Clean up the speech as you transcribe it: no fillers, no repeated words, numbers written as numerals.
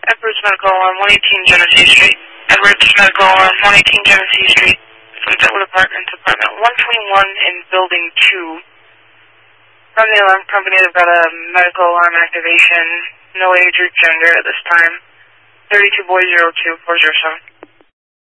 Edwards Medical on 118 Genesee Street. Edwards Medical on 118 Genesee Street. From Detwood Apartments, apartment 121 in building 2. From the alarm company, they've got a medical alarm activation. No age or gender at this time. 32 boy 02 407.